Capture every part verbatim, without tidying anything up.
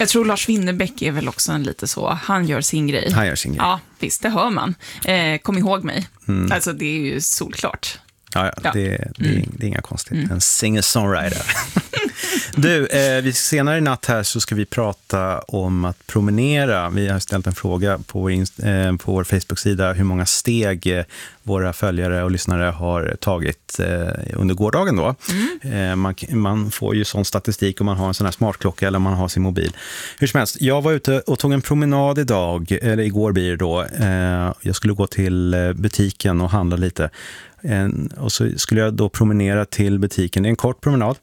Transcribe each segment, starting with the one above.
Jag tror Lars Winnerbäck är väl också en lite så. Han gör sin grej. Han gör sin grej. Ja, visst, det hör man. Eh, kom ihåg mig. Mm. Alltså, det är ju solklart. Ja, ja, Ja. Det, det, är, Mm. det är inga konstigt. Mm. En singer-songwriter. Du, eh, vi, senare i natt här så ska vi prata om att promenera. Vi har ställt en fråga på vår, inst- eh, på vår Facebook-sida hur många steg eh, våra följare och lyssnare har tagit eh, under gårdagen då. Mm. Eh, man, man får ju sån statistik om man har en sån här smartklocka eller om man har sin mobil. Hur som helst, jag var ute och tog en promenad idag, eller igår blir det då. Eh, jag skulle gå till butiken och handla lite. En, och så skulle jag då promenera till butiken. Det är en kort promenad.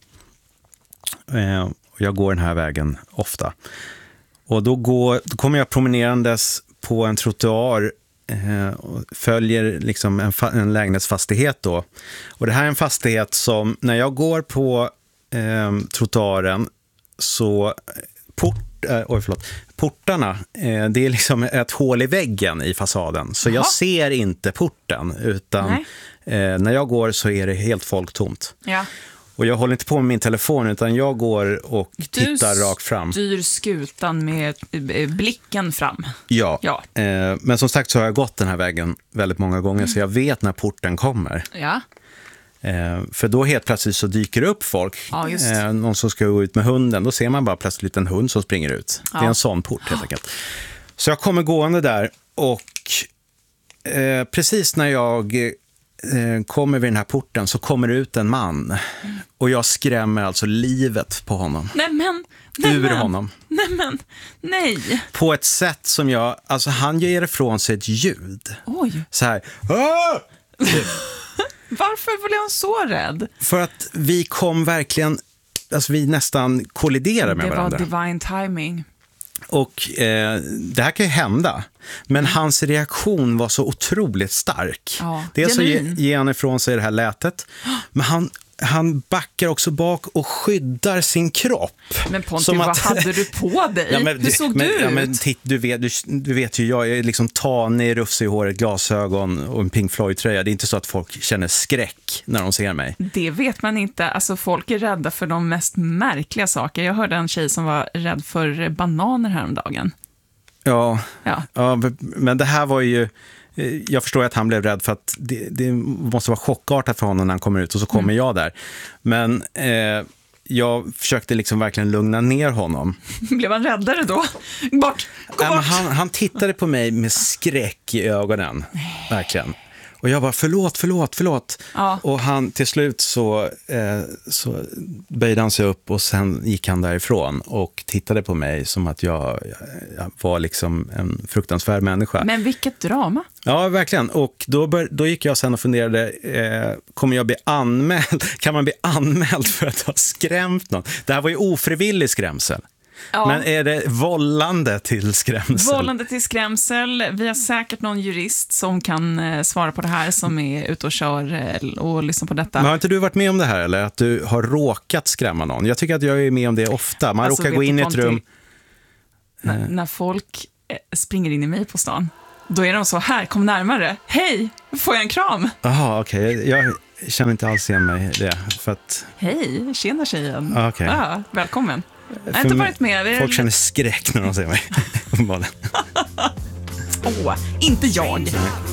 Eh, och jag går den här vägen ofta. Och då, går, då kommer jag promenerandes på en trottoar eh, och följer liksom en, fa- en lägenhetsfastighet då. Och det här är en fastighet som när jag går på eh, trottoaren så port, eh, oj, förlåt, portarna, eh, det är liksom ett hål i väggen i fasaden. Så Jaha. jag ser inte porten utan eh, när jag går så är det helt folktomt. Ja. Och jag håller inte på med min telefon utan jag går och tittar Du rakt fram. styr skutan med eh, blicken fram. Ja, Ja. Eh, men som sagt så har jag gått den här vägen väldigt många gånger så jag vet när porten kommer. Ja. Eh, för då helt plötsligt så dyker det upp folk. Ja, just. Eh, någon som ska gå ut med hunden. Då ser man bara plötsligt en hund som springer ut. Ja. Det är en sån port helt enkelt. Så jag kommer gående där och eh, precis när jag eh, kommer vid den här porten så kommer det ut en man. Och jag skrämmer alltså livet på honom. Nej men, nej Ur men, honom. nej men, nej. På ett sätt som jag, alltså han ger ifrån sig ett ljud. Oj, Så här. "Åh!" varför blev han så rädd? För att vi kom verkligen, alltså vi nästan kolliderade med Det var varandra. divine timing. Och eh, det här kan ju hända. Men hans reaktion var så otroligt stark. Ja, Dels så ge, genuin. ger han ifrån sig det här lätet. Men han, han backar också bak och skyddar sin kropp. Men Ponti, Som vad att- hade du på dig? Ja, men, Hur såg men, du ja, ut? men, titt, du, vet, du, du vet ju, jag är liksom tanig, rufsig i håret, glasögon och en Pink Floyd-tröja. Det är inte så att folk känner skräck när de ser mig. Det vet man inte. Alltså, folk är rädda för de mest märkliga saker. Jag hörde en tjej som var rädd för bananer häromdagen. Ja, Ja. ja, men det här var ju... Jag förstår att han blev rädd för att det, det måste vara chockartat för honom när han kommer ut och så kommer Mm. jag där. Men eh, jag försökte liksom verkligen lugna ner honom. Blev han räddare då? Bort! Gå Ja, men bort! han, han tittade på mig med skräck i ögonen. Verkligen. Och jag bara, förlåt, förlåt, förlåt. Ja. Och han till slut så, eh, så böjde han sig upp och sen gick han därifrån och tittade på mig som att jag, jag var liksom en fruktansvärd människa. Men vilket drama. Ja, verkligen. Och då, bör, då gick jag sen och funderade, eh, kommer jag bli anmäld? Kan man bli anmäld för att ha skrämt någon? Det här var ju ofrivillig skrämsel. Ja. Men är det vållande till skrämsel? Vållande till skrämsel. Vi har säkert någon jurist som kan eh, svara på det här, som är ute och kör eh, och lyssnar på detta. Men har inte du varit med om det här eller? Att du har råkat skrämma någon? Jag tycker att jag är med om det ofta. Man Alltså, råkar vet gå du, in i ett Ponti, rum. N- när folk eh, springer in i mig på stan, då är de så här, kom närmare. Hej, får jag en kram? Jaha, okej. Okay. Jag känner inte alls igen mig i det. För att, Hej, tjena tjejen. Ah, okej. Ja, välkommen. Jag har för inte mig- varit med. folk känner skräck när de ser mig. Åh, inte jag.